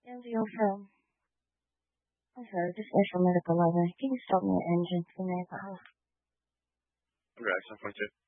And you're from, I'm sorry, this is from Medical Level. Can you stop my engine for me? Okay, 7.2.